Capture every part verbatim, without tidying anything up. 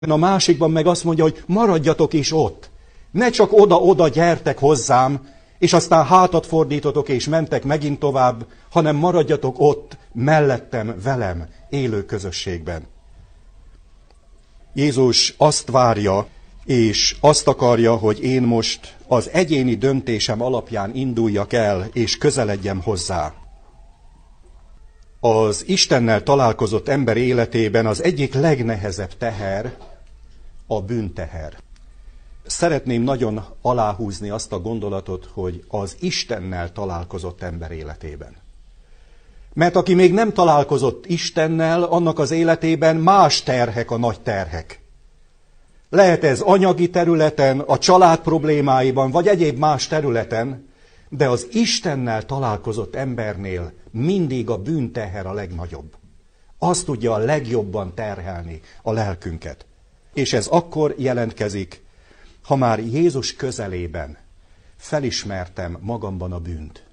A másikban meg azt mondja, hogy maradjatok is ott. Ne csak oda-oda gyertek hozzám, és aztán hátat fordítotok és mentek megint tovább, hanem maradjatok ott, mellettem, velem, élő közösségben. Jézus azt várja, és azt akarja, hogy én most az egyéni döntésem alapján induljak el, és közeledjem hozzá. Az Istennel találkozott ember életében az egyik legnehezebb teher a bűnteher. Szeretném nagyon aláhúzni azt a gondolatot, hogy az Istennel találkozott ember életében. Mert aki még nem találkozott Istennel, annak az életében más terhek a nagy terhek. Lehet ez anyagi területen, a család problémáiban, vagy egyéb más területen, de az Istennel találkozott embernél mindig a bűnteher a legnagyobb. Az tudja a legjobban terhelni a lelkünket. És ez akkor jelentkezik, ha már Jézus közelében felismertem magamban a bűnt.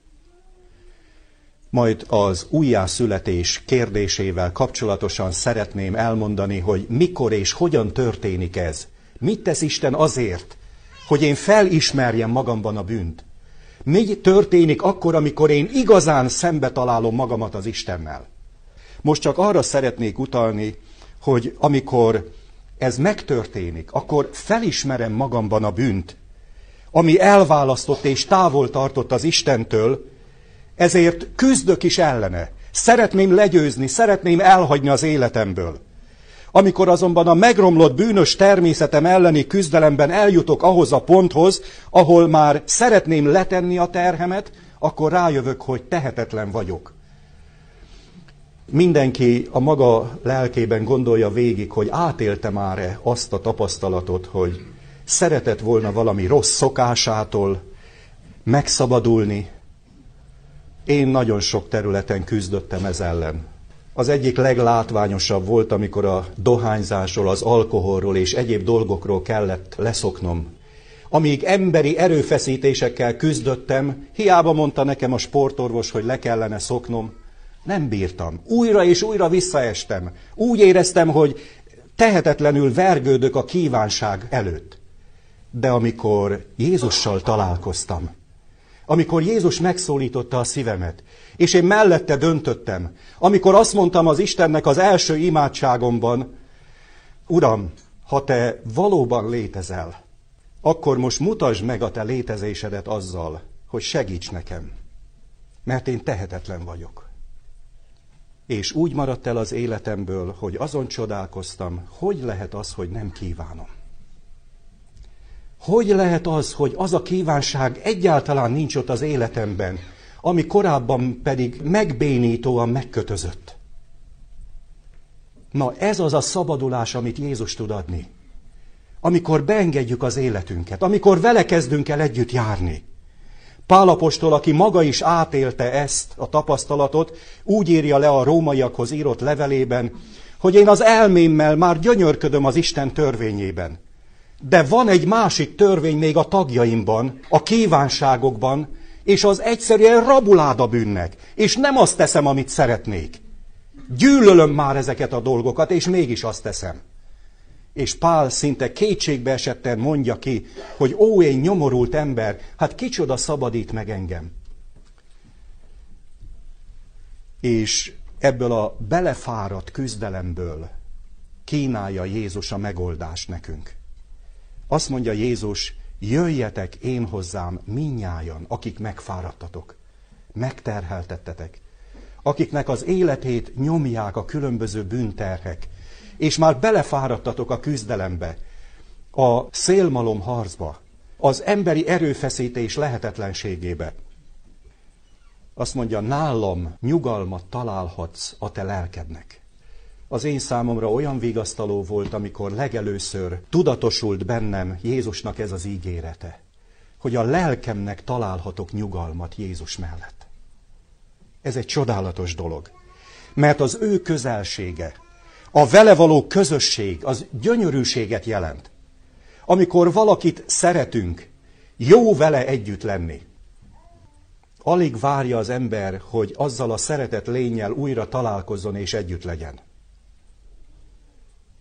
Majd az újjászületés kérdésével kapcsolatosan szeretném elmondani, hogy mikor és hogyan történik ez. Mit tesz Isten azért, hogy én felismerjem magamban a bűnt? Mi történik akkor, amikor én igazán szembe találom magamat az Istennel? Most csak arra szeretnék utalni, hogy amikor ez megtörténik, akkor felismerem magamban a bűnt, ami elválasztott és távol tartott az Istentől, ezért küzdök is ellene. Szeretném legyőzni, szeretném elhagyni az életemből. Amikor azonban a megromlott bűnös természetem elleni küzdelemben eljutok ahhoz a ponthoz, ahol már szeretném letenni a terhemet, akkor rájövök, hogy tehetetlen vagyok. Mindenki a maga lelkében gondolja végig, hogy átélte már-e azt a tapasztalatot, hogy szeretett volna valami rossz szokásától megszabadulni. Én nagyon sok területen küzdöttem ez ellen. Az egyik leglátványosabb volt, amikor a dohányzásról, az alkoholról és egyéb dolgokról kellett leszoknom. Amíg emberi erőfeszítésekkel küzdöttem, hiába mondta nekem a sportorvos, hogy le kellene szoknom, nem bírtam. Újra és újra visszaestem. Úgy éreztem, hogy tehetetlenül vergődök a kívánság előtt. De amikor Jézussal találkoztam, amikor Jézus megszólította a szívemet, és én mellette döntöttem, amikor azt mondtam az Istennek az első imádságomban, Uram, ha te valóban létezel, akkor most mutasd meg a te létezésedet azzal, hogy segíts nekem, mert én tehetetlen vagyok. És úgy maradt el az életemből, hogy azon csodálkoztam, hogy lehet az, hogy nem kívánom. Hogy lehet az, hogy az a kívánság egyáltalán nincs ott az életemben, ami korábban pedig megbénítóan megkötözött. Na ez az a szabadulás, amit Jézus tud adni. Amikor beengedjük az életünket, amikor vele kezdünk el együtt járni. Pál apostol, aki maga is átélte ezt a tapasztalatot, úgy írja le a rómaiakhoz írott levelében, hogy én az elmémmel már gyönyörködöm az Isten törvényében. De van egy másik törvény még a tagjaimban, a kívánságokban, és az egyszerűen rabulád a bűnnek, és nem azt teszem, amit szeretnék. Gyűlölöm már ezeket a dolgokat, és mégis azt teszem. És Pál szinte kétségbe esetten mondja ki, hogy ó, én nyomorult ember, hát kicsoda szabadít meg engem. És ebből a belefáradt küzdelemből kínálja Jézus a megoldást nekünk. Azt mondja Jézus, jöjjetek én hozzám mindnyájan, akik megfáradtatok, megterheltettetek, akiknek az életét nyomják a különböző bűnterhek, és már belefáradtatok a küzdelembe, a szélmalom harcba, az emberi erőfeszítés lehetetlenségébe. Azt mondja, nálam nyugalmat találhatsz a te lelkednek. Az én számomra olyan vigasztaló volt, amikor legelőször tudatosult bennem Jézusnak ez az ígérete, hogy a lelkemnek találhatok nyugalmat Jézus mellett. Ez egy csodálatos dolog, mert az ő közelsége, a vele való közösség, az gyönyörűséget jelent. Amikor valakit szeretünk, jó vele együtt lenni. Alig várja az ember, hogy azzal a szeretett lénnyel újra találkozzon és együtt legyen.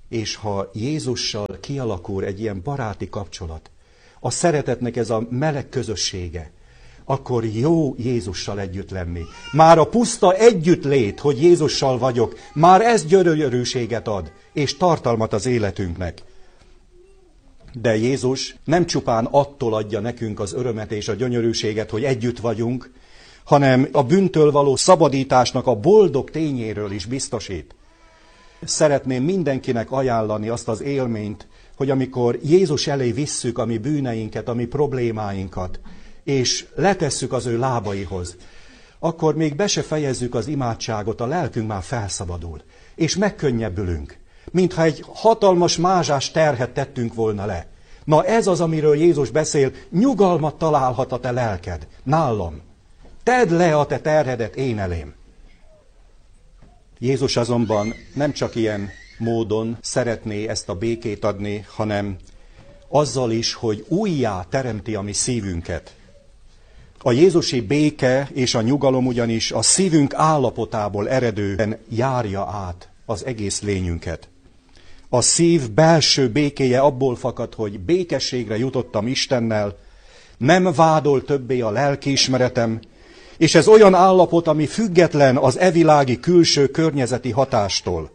És ha Jézussal kialakul egy ilyen baráti kapcsolat, a szeretetnek ez a meleg közössége, akkor jó Jézussal együtt lenni. Már a puszta együttlét, hogy Jézussal vagyok, már ez gyönyörűséget ad, és tartalmat az életünknek. De Jézus nem csupán attól adja nekünk az örömet és a gyönyörűséget, hogy együtt vagyunk, hanem a bűntől való szabadításnak a boldog tényéről is biztosít. Szeretném mindenkinek ajánlani azt az élményt, hogy amikor Jézus elé visszük a mi bűneinket, a mi problémáinkat, és letesszük az ő lábaihoz, akkor még be se fejezzük az imádságot, a lelkünk már felszabadul, és megkönnyebbülünk, mintha egy hatalmas mázsás terhet tettünk volna le. Na ez az, amiről Jézus beszél, nyugalmat találhat a te lelked, nálam. Tedd le a te terhedet én elém. Jézus azonban nem csak ilyen módon szeretné ezt a békét adni, hanem azzal is, hogy újjá teremti a mi szívünket. A jézusi béke és a nyugalom ugyanis a szívünk állapotából eredően járja át az egész lényünket. A szív belső békéje abból fakad, hogy békességre jutottam Istennel, nem vádol többé a lelkiismeretem, és ez olyan állapot, ami független az evilági külső környezeti hatástól.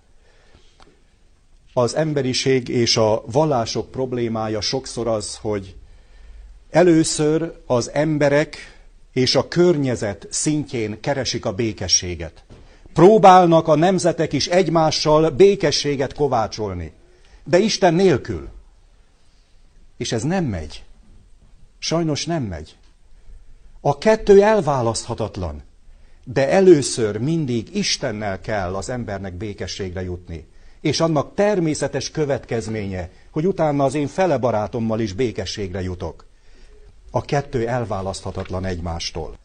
Az emberiség és a vallások problémája sokszor az, hogy először az emberek és a környezet szintjén keresik a békességet. Próbálnak a nemzetek is egymással békességet kovácsolni, de Isten nélkül. És ez nem megy. Sajnos nem megy. A kettő elválaszthatatlan, de először mindig Istennel kell az embernek békességre jutni. És annak természetes következménye, hogy utána az én fele barátommal is békességre jutok. A kettő elválaszthatatlan egymástól.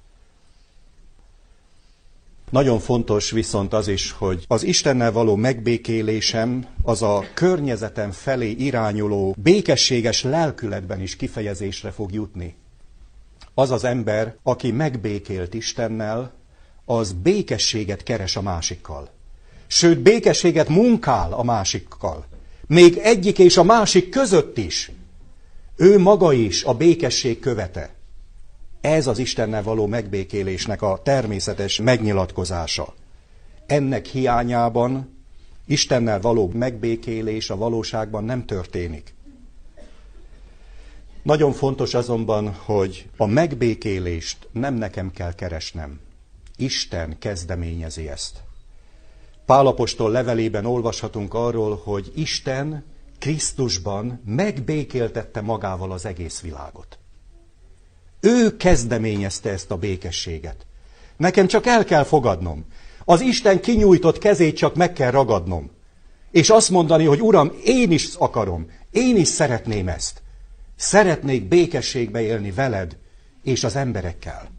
Nagyon fontos viszont az is, hogy az Istennel való megbékélésem az a környezetem felé irányuló békességes lelkületben is kifejezésre fog jutni. Az az ember, aki megbékélt Istennel, az békességet keres a másikkal. Sőt, békességet munkál a másikkal. Még egyik és a másik között is. Ő maga is a békesség követe. Ez az Istennel való megbékélésnek a természetes megnyilatkozása. Ennek hiányában Istennel való megbékélés a valóságban nem történik. Nagyon fontos azonban, hogy a megbékélést nem nekem kell keresnem. Isten kezdeményezi ezt. Pál apostol levelében olvashatunk arról, hogy Isten Krisztusban megbékéltette magával az egész világot. Ő kezdeményezte ezt a békességet. Nekem csak el kell fogadnom. Az Isten kinyújtott kezét csak meg kell ragadnom. És azt mondani, hogy Uram, én is akarom, én is szeretném ezt. Szeretnék békességbe élni veled és az emberekkel.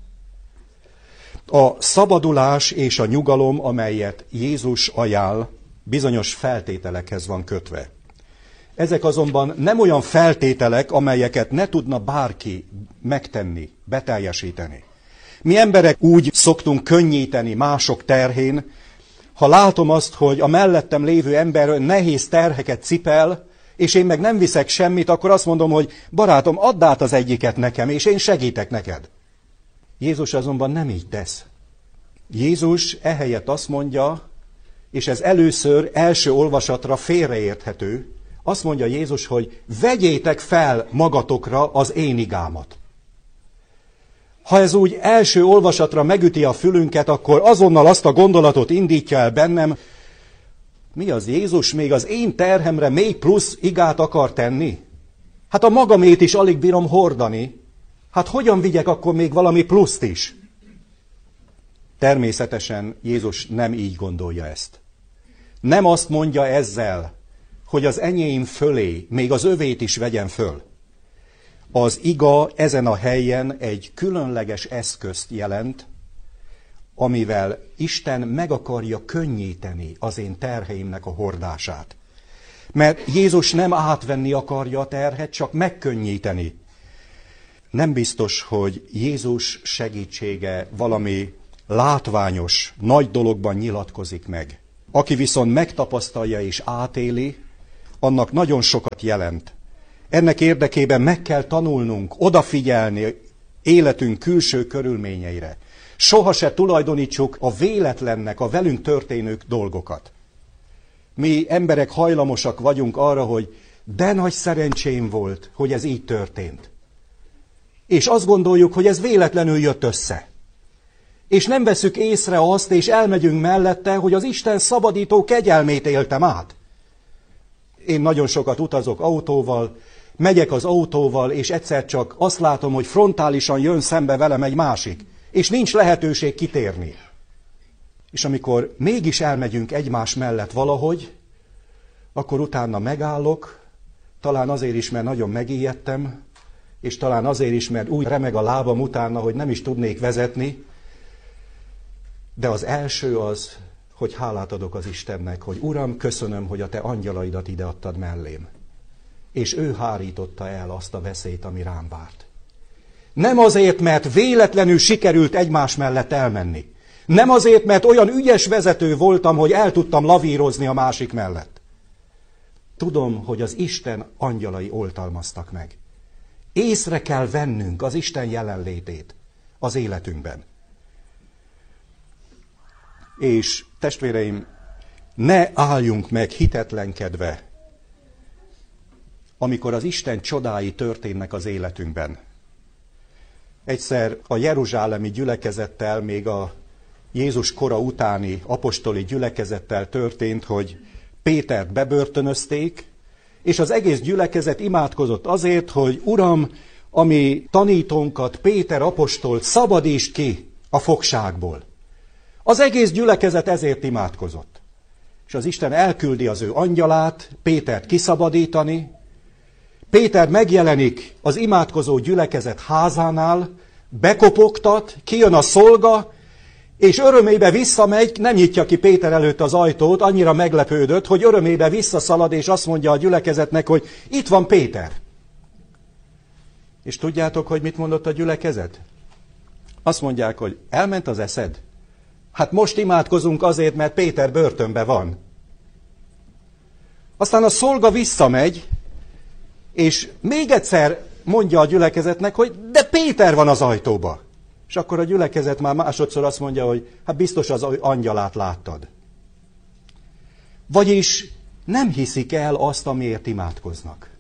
A szabadulás és a nyugalom, amelyet Jézus ajánl, bizonyos feltételekhez van kötve. Ezek azonban nem olyan feltételek, amelyeket ne tudna bárki megtenni, beteljesíteni. Mi emberek úgy szoktunk könnyíteni mások terhén, ha látom azt, hogy a mellettem lévő ember nehéz terheket cipel, és én meg nem viszek semmit, akkor azt mondom, hogy barátom, add át az egyiket nekem, és én segítek neked. Jézus azonban nem így tesz. Jézus ehelyett azt mondja, és ez először első olvasatra félreérthető, azt mondja Jézus, hogy vegyétek fel magatokra az én igámat. Ha ez úgy első olvasatra megüti a fülünket, akkor azonnal azt a gondolatot indítja el bennem, mi az Jézus még az én terhemre még plusz igát akar tenni? Hát a magamét is alig bírom hordani. Hát hogyan vigyek akkor még valami pluszt is? Természetesen Jézus nem így gondolja ezt. Nem azt mondja ezzel, hogy az enyém fölé még az övét is vegyen föl. Az iga ezen a helyen egy különleges eszközt jelent, amivel Isten meg akarja könnyíteni az én terheimnek a hordását. Mert Jézus nem átvenni akarja a terhet, csak megkönnyíteni. Nem biztos, hogy Jézus segítsége valami látványos, nagy dologban nyilatkozik meg. Aki viszont megtapasztalja és átéli, annak nagyon sokat jelent. Ennek érdekében meg kell tanulnunk, odafigyelni életünk külső körülményeire. Soha se tulajdonítsuk a véletlennek, a velünk történő dolgokat. Mi emberek hajlamosak vagyunk arra, hogy de nagy szerencsém volt, hogy ez így történt. És azt gondoljuk, hogy ez véletlenül jött össze. És nem veszük észre azt, és elmegyünk mellette, hogy az Isten szabadító kegyelmét éltem át. Én nagyon sokat utazok autóval, megyek az autóval, és egyszer csak azt látom, hogy frontálisan jön szembe velem egy másik, és nincs lehetőség kitérni. És amikor mégis elmegyünk egymás mellett valahogy, akkor utána megállok, talán azért is, mert nagyon megijedtem, és talán azért is, mert úgy remeg a lábam utána, hogy nem is tudnék vezetni, de az első az, hogy hálát adok az Istennek, hogy Uram, köszönöm, hogy a te angyalaidat ideadtad mellém. És ő hárította el azt a veszélyt, ami rám várt. Nem azért, mert véletlenül sikerült egymás mellett elmenni. Nem azért, mert olyan ügyes vezető voltam, hogy el tudtam lavírozni a másik mellett. Tudom, hogy az Isten angyalai oltalmaztak meg. Észre kell vennünk az Isten jelenlétét az életünkben. És testvéreim, ne álljunk meg hitetlenkedve, amikor az Isten csodái történnek az életünkben. Egyszer a jeruzsálemi gyülekezettel, még a Jézus kora utáni apostoli gyülekezettel történt, hogy Pétert bebörtönözték, és az egész gyülekezet imádkozott azért, hogy Uram, ami tanítónkat, Péter apostolt, szabadítsd ki a fogságból. Az egész gyülekezet ezért imádkozott. És az Isten elküldi az ő angyalát, Pétert kiszabadítani. Péter megjelenik az imádkozó gyülekezet házánál, bekopogtat, kijön a szolga, és örömébe visszamegy, nem nyitja ki Péter előtt az ajtót, annyira meglepődött, hogy örömébe visszaszalad, és azt mondja a gyülekezetnek, hogy itt van Péter. És tudjátok, hogy mit mondott a gyülekezet? Azt mondják, hogy elment az eszed? Hát most imádkozunk azért, mert Péter börtönben van. Aztán a szolga visszamegy, és még egyszer mondja a gyülekezetnek, hogy de Péter van az ajtóba. És akkor a gyülekezet már másodszor azt mondja, hogy hát biztos az angyalát láttad. Vagyis nem hiszik el azt, amiért imádkoznak.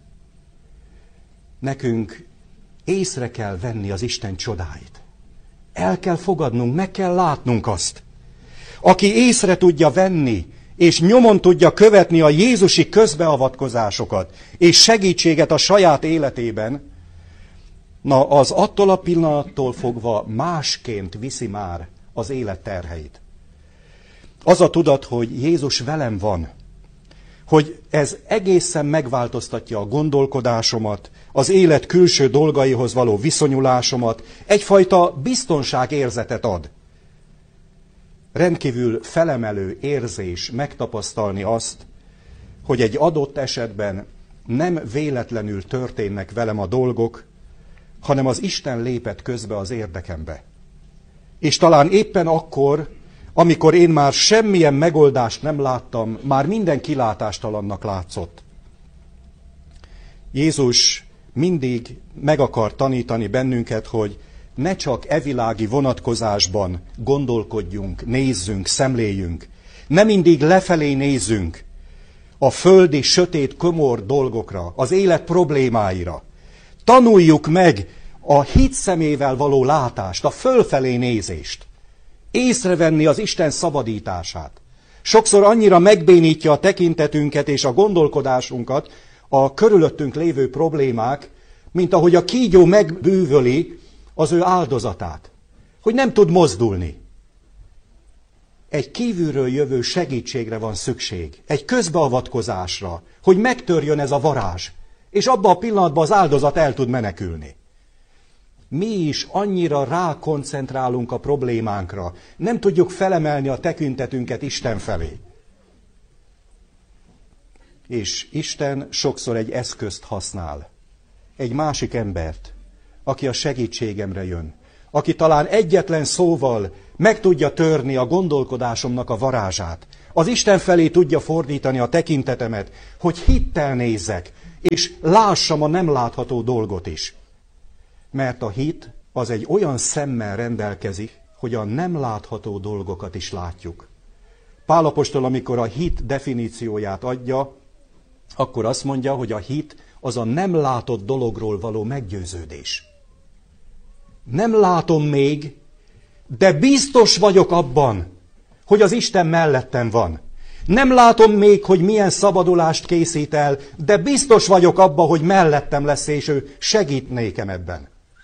Nekünk észre kell venni az Isten csodáit. El kell fogadnunk, meg kell látnunk azt. Aki észre tudja venni, és nyomon tudja követni a jézusi közbeavatkozásokat, és segítséget a saját életében, na az attól a pillanattól fogva másként viszi már az élet terheit. Az a tudat, hogy Jézus velem van, hogy ez egészen megváltoztatja a gondolkodásomat, az élet külső dolgaihoz való viszonyulásomat, egyfajta biztonságérzetet ad. Rendkívül felemelő érzés megtapasztalni azt, hogy egy adott esetben nem véletlenül történnek velem a dolgok, hanem az Isten lépett közbe az érdekembe. És talán éppen akkor, amikor én már semmilyen megoldást nem láttam, már minden kilátástalannak látszott. Jézus mindig meg akar tanítani bennünket, hogy ne csak evilági vonatkozásban gondolkodjunk, nézzünk, szemléljünk. Ne mindig lefelé nézzünk a földi, sötét, komor dolgokra, az élet problémáira. Tanuljuk meg a hit szemével való látást, a fölfelé nézést. Észrevenni az Isten szabadítását. Sokszor annyira megbénítja a tekintetünket és a gondolkodásunkat a körülöttünk lévő problémák, mint ahogy a kígyó megbűvöli az ő áldozatát, hogy nem tud mozdulni. Egy kívülről jövő segítségre van szükség, egy közbeavatkozásra, hogy megtörjön ez a varázs, és abban a pillanatban az áldozat el tud menekülni. Mi is annyira rákoncentrálunk a problémánkra, nem tudjuk felemelni a tekintetünket Isten felé. És Isten sokszor egy eszközt használ, egy másik embert, aki a segítségemre jön, aki talán egyetlen szóval meg tudja törni a gondolkodásomnak a varázsát, Az Isten felé tudja fordítani a tekintetemet, hogy hittel nézzek, és lássam a nem látható dolgot is. Mert a hit az egy olyan szemmel rendelkezik, hogy a nem látható dolgokat is látjuk. Pál apostol, amikor a hit definícióját adja, akkor azt mondja, hogy a hit az a nem látott dologról való meggyőződés. Nem látom még, de biztos vagyok abban, hogy az Isten mellettem van. Nem látom még, hogy milyen szabadulást készít el, de biztos vagyok abban, hogy mellettem lesz, és ő segít nékem ebben.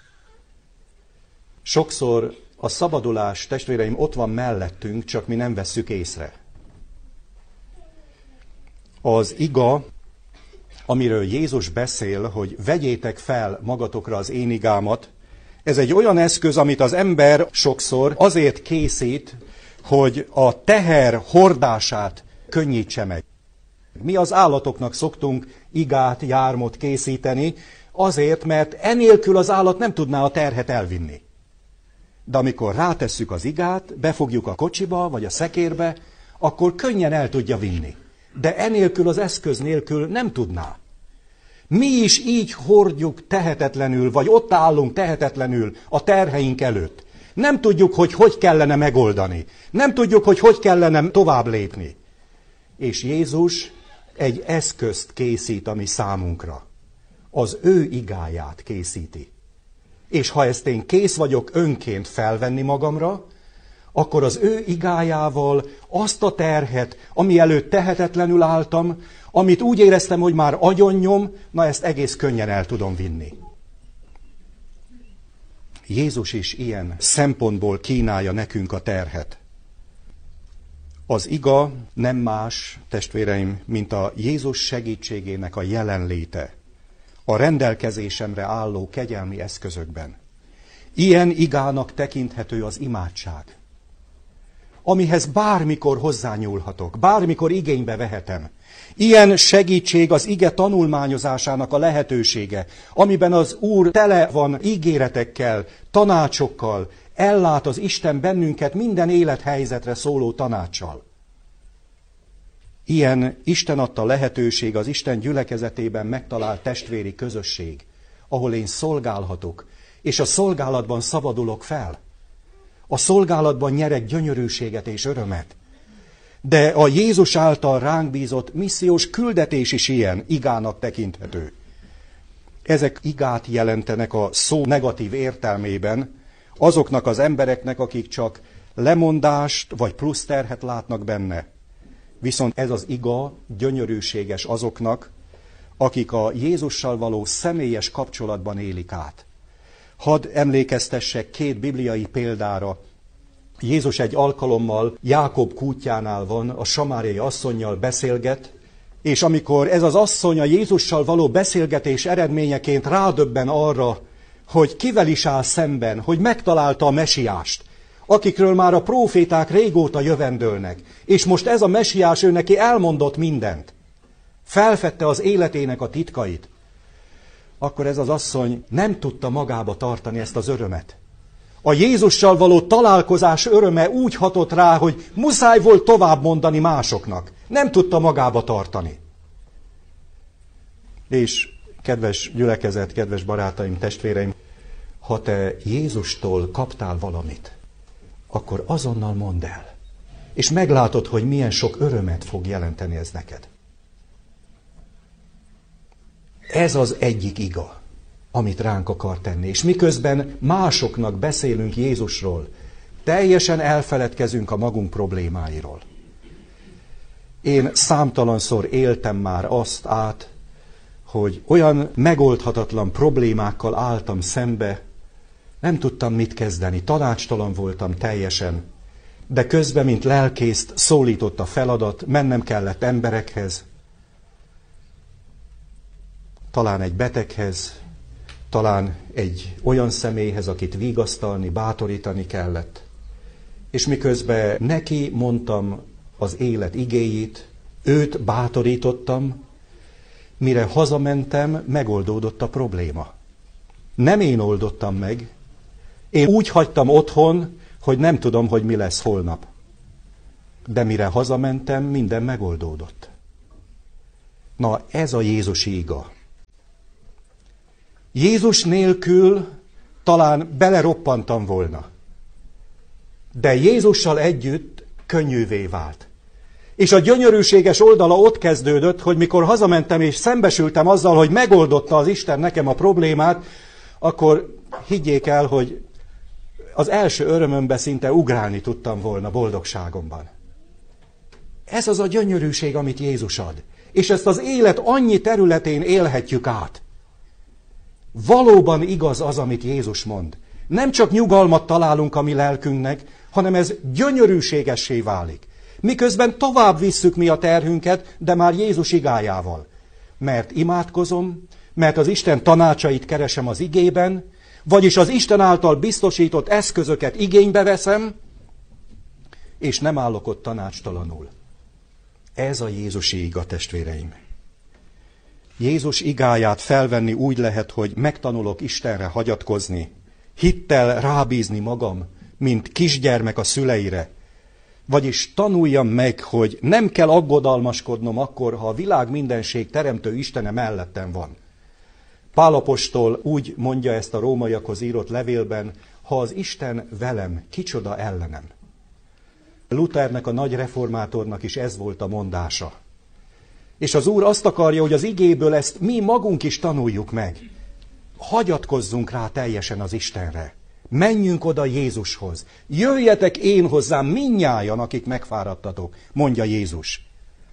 Sokszor a szabadulás, testvéreim, ott van mellettünk, csak mi nem vesszük észre. Az iga, amiről Jézus beszél, hogy vegyétek fel magatokra az én igámat, ez egy olyan eszköz, amit az ember sokszor azért készít, hogy a teher hordását könnyítse meg. Mi az állatoknak szoktunk igát, jármot készíteni, azért, mert enélkül az állat nem tudná a terhet elvinni. De amikor rátesszük az igát, befogjuk a kocsiba, vagy a szekérbe, akkor könnyen el tudja vinni. De enélkül, az eszköz nélkül nem tudná. Mi is így hordjuk tehetetlenül, vagy ott állunk tehetetlenül a terheink előtt. Nem tudjuk, hogy hogy kellene megoldani. Nem tudjuk, hogy hogy kellene tovább lépni. És Jézus egy eszközt készít a mi számunkra. Az ő igáját készíti. És ha ezt én kész vagyok önként felvenni magamra, akkor az ő igájával azt a terhet, ami előtt tehetetlenül álltam, amit úgy éreztem, hogy már agyonnyom, na ezt egész könnyen el tudom vinni. Jézus is ilyen szempontból kínálja nekünk a terhet. Az iga nem más, testvéreim, mint a Jézus segítségének a jelenléte a rendelkezésemre álló kegyelmi eszközökben. Ilyen igának tekinthető az imádság, amihez bármikor hozzányúlhatok, bármikor igénybe vehetem. Ilyen segítség az ige tanulmányozásának a lehetősége, amiben az Úr tele van ígéretekkel, tanácsokkal, ellát az Isten bennünket minden élethelyzetre szóló tanáccsal. Ilyen Isten adta lehetőség az Isten gyülekezetében megtalált testvéri közösség, ahol én szolgálhatok, és a szolgálatban szabadulok fel. A szolgálatban nyerek gyönyörűséget és örömet. De a Jézus által ránk bízott missziós küldetés is ilyen, igának tekinthető. Ezek igát jelentenek a szó negatív értelmében azoknak az embereknek, akik csak lemondást vagy plusz terhet látnak benne. Viszont ez az iga gyönyörűséges azoknak, akik a Jézussal való személyes kapcsolatban élik át. Hadd emlékeztessek két bibliai példára. Jézus egy alkalommal Jákob kútjánál van, a samáriai asszonnyal beszélget, és amikor ez az asszony a Jézussal való beszélgetés eredményeként rádöbben arra, hogy kivel is áll szemben, hogy megtalálta a mesiást, akikről már a próféták régóta jövendölnek, és most ez a mesiás ő neki elmondott mindent, felfedte az életének a titkait, akkor ez az asszony nem tudta magába tartani ezt az örömet. A Jézussal való találkozás öröme úgy hatott rá, hogy muszáj volt tovább mondani másoknak. Nem tudta magába tartani. És kedves gyülekezet, kedves barátaim, testvéreim, ha te Jézustól kaptál valamit, akkor azonnal mondd el. És meglátod, hogy milyen sok örömet fog jelenteni ez neked. Ez az egyik iga, amit ránk akar tenni. És miközben másoknak beszélünk Jézusról, teljesen elfeledkezünk a magunk problémáiról. Én számtalanszor éltem már azt át, hogy olyan megoldhatatlan problémákkal álltam szembe, nem tudtam mit kezdeni, tanácstalan voltam teljesen, de közben, mint lelkészt szólított a feladat, mennem kellett emberekhez, talán egy beteghez, talán egy olyan személyhez, akit vigasztalni, bátorítani kellett. És miközben neki mondtam az élet igéjét, őt bátorítottam, mire hazamentem, megoldódott a probléma. Nem én oldottam meg, én úgy hagytam otthon, hogy nem tudom, hogy mi lesz holnap. De mire hazamentem, minden megoldódott. Na, ez a Jézusi iga. Jézus nélkül talán beleroppantam volna. De Jézussal együtt könnyűvé vált. És a gyönyörűséges oldala ott kezdődött, hogy mikor hazamentem és szembesültem azzal, hogy megoldotta az Isten nekem a problémát, akkor higgyék el, hogy az első örömömbe szinte ugrálni tudtam volna boldogságomban. Ez az a gyönyörűség, amit Jézus ad. És ezt az élet annyi területén élhetjük át. Valóban igaz az, amit Jézus mond. Nem csak nyugalmat találunk a mi lelkünknek, hanem ez gyönyörűségessé válik. Miközben tovább visszük mi a terhünket, de már Jézus igájával. Mert imádkozom, mert az Isten tanácsait keresem az igében, vagyis az Isten által biztosított eszközöket igénybe veszem, és nem állok ott tanácstalanul. Ez a Jézusi iga, testvéreim. Jézus igáját felvenni úgy lehet, hogy megtanulok Istenre hagyatkozni, hittel rábízni magam, mint kisgyermek a szüleire. Vagyis tanuljam meg, hogy nem kell aggodalmaskodnom akkor, ha a világ mindenség teremtő Istene mellettem van. Pál apostol úgy mondja ezt a rómaiakhoz írott levélben, ha az Isten velem, kicsoda ellenem. Luthernek, a nagy reformátornak is ez volt a mondása. És az Úr azt akarja, hogy az igéből ezt mi magunk is tanuljuk meg. Hagyatkozzunk rá teljesen az Istenre. Menjünk oda Jézushoz. Jöjjetek én hozzám mindnyájan, akik megfáradtatok, mondja Jézus.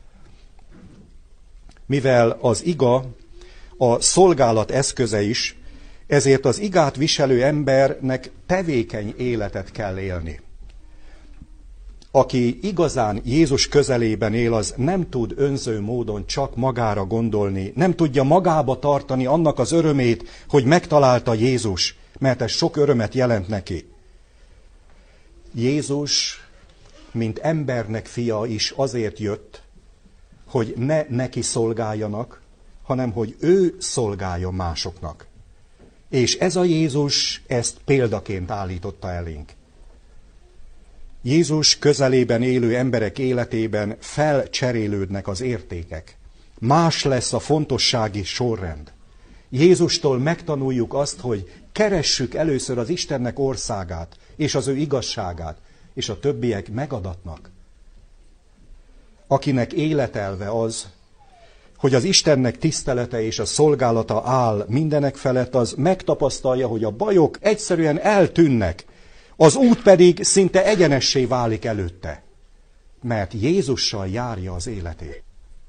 Mivel az iga a szolgálat eszköze is, ezért az igát viselő embernek tevékeny életet kell élni. Aki igazán Jézus közelében él, az nem tud önző módon csak magára gondolni, nem tudja magába tartani annak az örömét, hogy megtalálta Jézus, mert ez sok örömet jelent neki. Jézus, mint embernek fia is azért jött, hogy ne neki szolgáljanak, hanem hogy ő szolgáljon másoknak. És ez a Jézus ezt példaként állította elénk. Jézus közelében élő emberek életében felcserélődnek az értékek. Más lesz a fontossági sorrend. Jézustól megtanuljuk azt, hogy keressük először az Istennek országát, és az ő igazságát, és a többiek megadatnak. Akinek életelve az, hogy az Istennek tisztelete és a szolgálata áll mindenek felett, az megtapasztalja, hogy a bajok egyszerűen eltűnnek, az út pedig szinte egyenessé válik előtte, mert Jézussal járja az életét.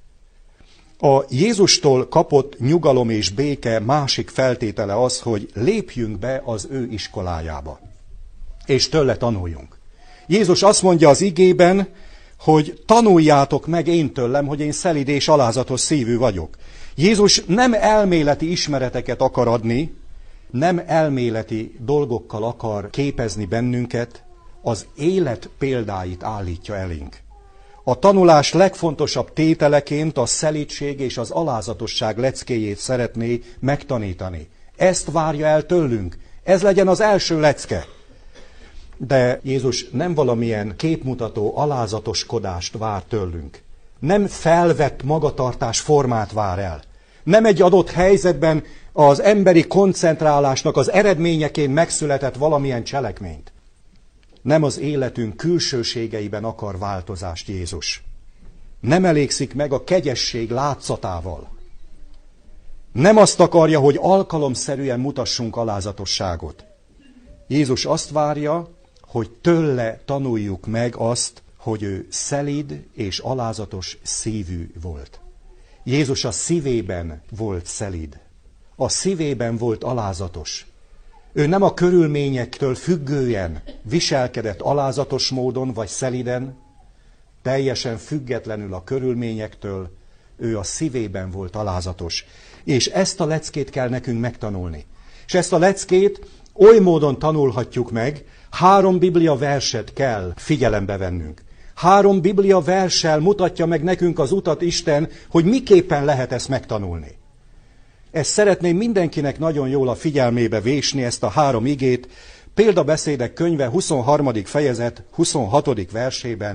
A Jézustól kapott nyugalom és béke másik feltétele az, hogy lépjünk be az ő iskolájába, és tőle tanuljunk. Jézus azt mondja az igében, hogy tanuljátok meg én tőlem, hogy én szelíd és alázatos szívű vagyok. Jézus nem elméleti ismereteket akar adni, nem elméleti dolgokkal akar képezni bennünket, az élet példáit állítja elénk. A tanulás legfontosabb tételeként a szelídség és az alázatosság leckéjét szeretné megtanítani. Ezt várja el tőlünk. Ez legyen az első lecke. De Jézus nem valamilyen képmutató alázatoskodást vár tőlünk. Nem felvett magatartás formát vár el. Nem egy adott helyzetben az emberi koncentrálásnak az eredményeként megszületett valamilyen cselekményt. Nem az életünk külsőségeiben akar változást Jézus. Nem elégszik meg a kegyesség látszatával. Nem azt akarja, hogy alkalomszerűen mutassunk alázatosságot. Jézus azt várja, hogy tőle tanuljuk meg azt, hogy ő szelíd és alázatos szívű volt. Jézus a szívében volt szelíd. A szívében volt alázatos. Ő nem a körülményektől függően viselkedett alázatos módon vagy szelíden, teljesen függetlenül a körülményektől, ő a szívében volt alázatos. És ezt a leckét kell nekünk megtanulni. És ezt a leckét oly módon tanulhatjuk meg, három biblia verset kell figyelembe vennünk. Három biblia verssel mutatja meg nekünk az utat Isten, hogy miképpen lehet ezt megtanulni. Ezt szeretném mindenkinek nagyon jól a figyelmébe vésni, ezt a három igét. Példabeszédek könyve huszonharmadik fejezet huszonhatodik versében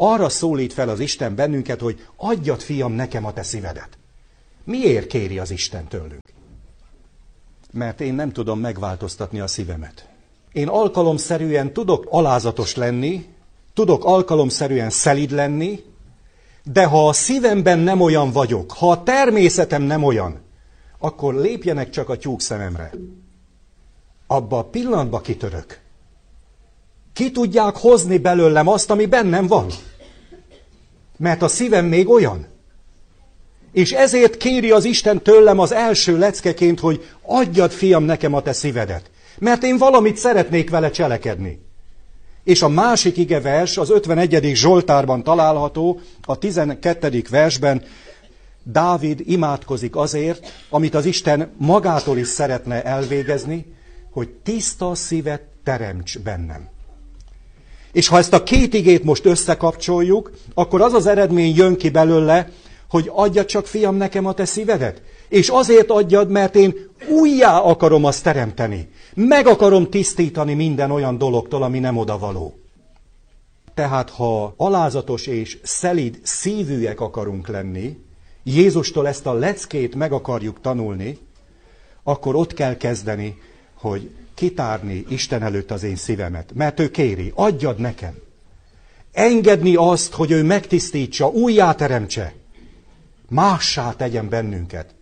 Arra szólít fel az Isten bennünket, hogy adjad, fiam, nekem a te szívedet. Miért kéri az Isten tőlünk? Mert én nem tudom megváltoztatni a szívemet. Én alkalomszerűen tudok alázatos lenni, tudok alkalomszerűen szelíd lenni, de ha a szívemben nem olyan vagyok, ha a természetem nem olyan, akkor lépjenek csak a tyúk szememre. Abba a pillanatban kitörök. Ki tudják hozni belőlem azt, ami bennem van? Mert a szívem még olyan. És ezért kéri az Isten tőlem az első leckeként, hogy adjad, fiam, nekem a te szívedet. Mert én valamit szeretnék vele cselekedni. És a másik igevers az ötvenegyedik Zsoltárban található, a tizenkettedik versben Dávid imádkozik azért, amit az Isten magától is szeretne elvégezni, hogy tiszta szívet teremts bennem. És ha ezt a két igét most összekapcsoljuk, akkor az az eredmény jön ki belőle, hogy adjad csak, fiam, nekem a te szívedet. És azért adjad, mert én újjá akarom azt teremteni. Meg akarom tisztítani minden olyan dologtól, ami nem odavaló. Tehát ha alázatos és szelíd szívűek akarunk lenni, Jézustól ezt a leckét meg akarjuk tanulni, akkor ott kell kezdeni, hogy kitárni Isten előtt az én szívemet. Mert ő kéri, adjad nekem. Engedni azt, hogy ő megtisztítsa, újjáteremtse. Mássá tegyen bennünket.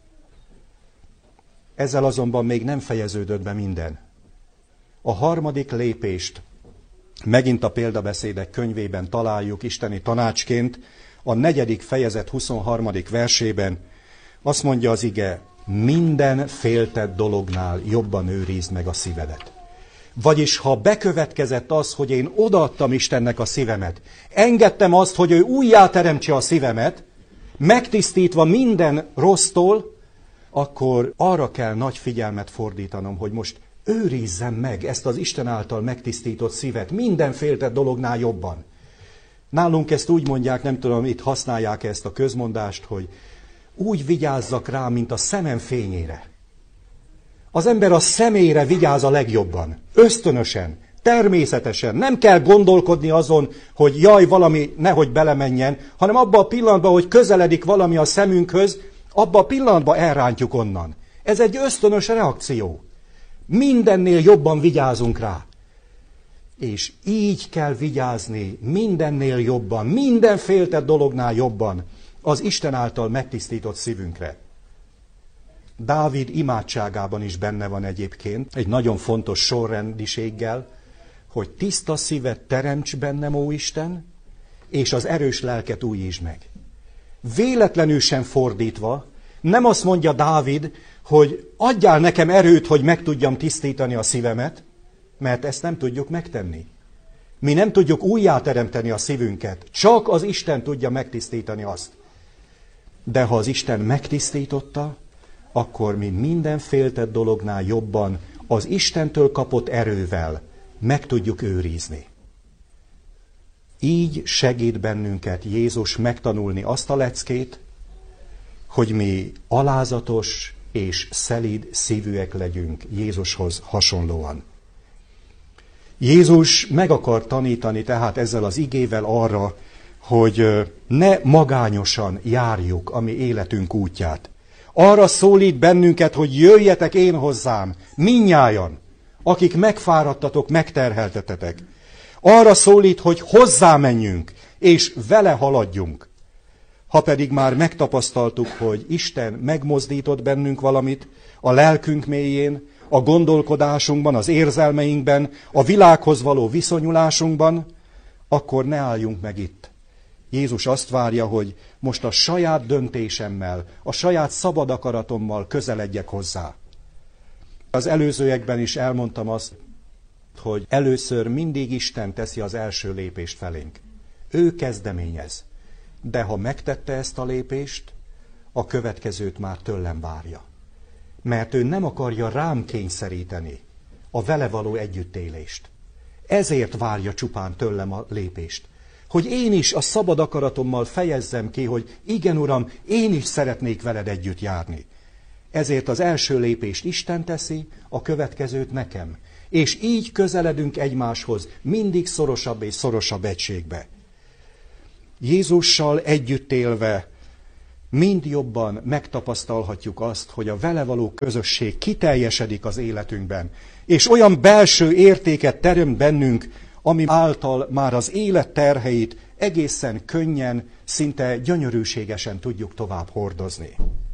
Ezzel azonban még nem fejeződött be minden. A harmadik lépést megint a példabeszédek könyvében találjuk isteni tanácsként, a negyedik fejezet huszonharmadik versében. Azt mondja az ige, minden féltett dolognál jobban őrizd meg a szívedet. Vagyis ha bekövetkezett az, hogy én odaadtam Istennek a szívemet, engedtem azt, hogy ő újjáteremtse a szívemet, megtisztítva minden rossztól, akkor arra kell nagy figyelmet fordítanom, hogy most őrizzem meg ezt az Isten által megtisztított szívet minden féltett dolognál jobban. Nálunk ezt úgy mondják, nem tudom, itt használják ezt a közmondást, hogy úgy vigyázzak rá, mint a szemem fényére. Az ember a szemére vigyáz a legjobban, ösztönösen, természetesen. Nem kell gondolkodni azon, hogy jaj, valami nehogy belemenjen, hanem abban a pillanatban, hogy közeledik valami a szemünkhöz, abban a pillanatban elrántjuk onnan. Ez egy ösztönös reakció. Mindennél jobban vigyázunk rá. És így kell vigyázni mindennél jobban, minden féltett dolognál jobban az Isten által megtisztított szívünkre. Dávid imádságában is benne van egyébként, egy nagyon fontos sorrendiséggel, hogy tiszta szívet teremts bennem, ó Isten, és az erős lelket újítsd meg. Véletlenül sem fordítva, nem azt mondja Dávid, hogy adjál nekem erőt, hogy meg tudjam tisztítani a szívemet, mert ezt nem tudjuk megtenni. Mi nem tudjuk újjáteremteni a szívünket, csak az Isten tudja megtisztítani azt. De ha az Isten megtisztította, akkor mi minden féltett dolognál jobban az Istentől kapott erővel meg tudjuk őrizni. Így segít bennünket Jézus megtanulni azt a leckét, hogy mi alázatos és szelíd szívűek legyünk Jézushoz hasonlóan. Jézus meg akar tanítani tehát ezzel az igével arra, hogy ne magányosan járjuk a mi életünk útját. Arra szólít bennünket, hogy jöjjetek én hozzám, mindnyájan, akik megfáradtatok, megterheltetetek. Arra szólít, hogy hozzá menjünk, és vele haladjunk. Ha pedig már megtapasztaltuk, hogy Isten megmozdított bennünk valamit, a lelkünk mélyén, a gondolkodásunkban, az érzelmeinkben, a világhoz való viszonyulásunkban, akkor ne álljunk meg itt. Jézus azt várja, hogy most a saját döntésemmel, a saját szabad akaratommal közeledjek hozzá. Az előzőekben is elmondtam azt, hogy először mindig Isten teszi az első lépést felénk. Ő kezdeményez. De ha megtette ezt a lépést, a következőt már tőlem várja. Mert ő nem akarja rám kényszeríteni a vele való együttélést. Ezért várja csupán tőlem a lépést. Hogy én is a szabad akaratommal fejezzem ki, hogy igen, Uram, én is szeretnék veled együtt járni. Ezért az első lépést Isten teszi, a következőt nekem. És így közeledünk egymáshoz mindig szorosabb és szorosabb egységbe. Jézussal együtt élve mind jobban megtapasztalhatjuk azt, hogy a vele való közösség kiteljesedik az életünkben, és olyan belső értéket teremt bennünk, ami által már az élet terheit egészen könnyen, szinte gyönyörűségesen tudjuk tovább hordozni.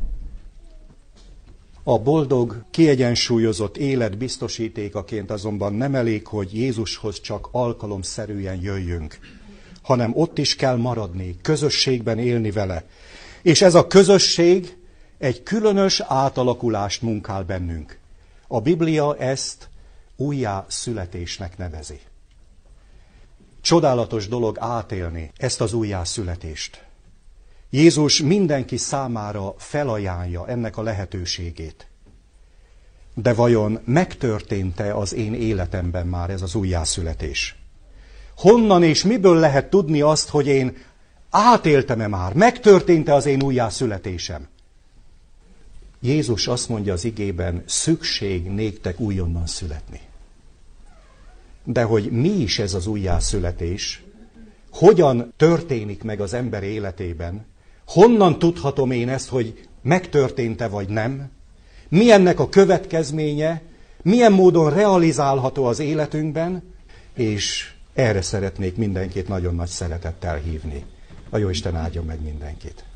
A boldog, kiegyensúlyozott élet biztosítékaként azonban nem elég, hogy Jézushoz csak alkalomszerűen jöjjünk, hanem ott is kell maradni, közösségben élni vele. És ez a közösség egy különös átalakulást munkál bennünk. A Biblia ezt újjászületésnek nevezi. Csodálatos dolog átélni ezt az újjászületést. Jézus mindenki számára felajánlja ennek a lehetőségét. De vajon megtörtént-e az én életemben már ez az újjászületés? Honnan és miből lehet tudni azt, hogy én átéltem-e már, megtörtént-e az én újjászületésem? Jézus azt mondja az igében, szükség néktek újonnan születni. De hogy mi is ez az újjászületés, hogyan történik meg az ember életében, honnan tudhatom én ezt, hogy megtörtént-e vagy nem, mi ennek a következménye, milyen módon realizálható az életünkben, és erre szeretnék mindenkit nagyon nagy szeretettel hívni. A Jóisten áldjon meg mindenkit.